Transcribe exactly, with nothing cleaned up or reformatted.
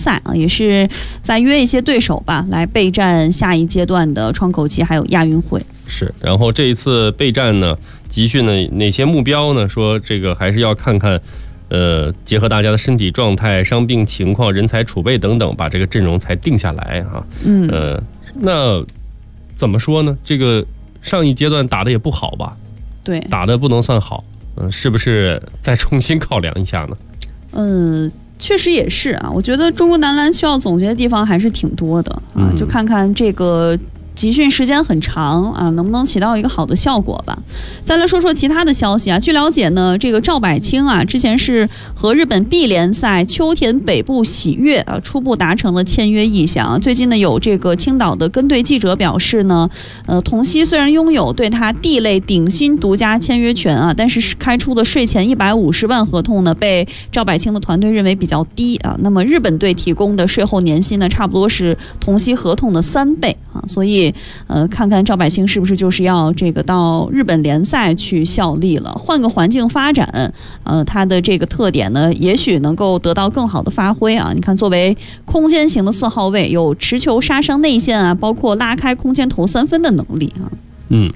赛啊，也是在约一些对手吧，来备战下一阶段的窗口期还有亚运会。 是，然后这一次备战呢，集训呢哪些目标呢？说这个还是要看看。呃，结合大家的身体状态、伤病情况、人才储备等等，把这个阵容才定下来啊。 嗯， 呃，那怎么说呢？这个上一阶段打的也不好吧？ 对， 打的不能算好。嗯、呃，是不是再重新考量一下呢？ 嗯。确实也是啊，我觉得中国男篮需要总结的地方还是挺多的啊，就看看这个集训时间很长啊，能不能起到一个好的效果吧。再来说说其他的消息啊，据了解呢，这个赵柏青啊，之前是和日本 B 联赛秋田北部喜悦啊初步达成了签约意向。最近呢，有这个青岛的跟队记者表示呢，呃，同曦虽然拥有对他 D 类顶薪独家签约权啊，但是开出的税前一百五十万合同呢，被赵柏青的团队认为比较低啊。那么日本队提供的税后年薪呢，差不多是同曦合同的三倍啊，所以。呃，看看赵柏青是不是就是要这个到日本联赛去效力了，换个环境发展，呃，他的这个特点呢，也许能够得到更好的发挥啊。你看，作为空间型的四号位，有持球杀伤内线啊，包括拉开空间投三分的能力啊。 嗯，